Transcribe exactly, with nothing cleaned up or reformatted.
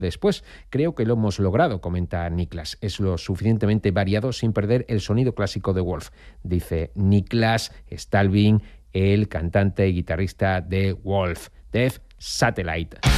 después. Creo que lo hemos logrado, comenta Niklas. Es lo suficientemente variado sin perder el sonido clásico de Wolf, dice Niklas Stalvin, el cantante y guitarrista de Wolf, Death Satellite.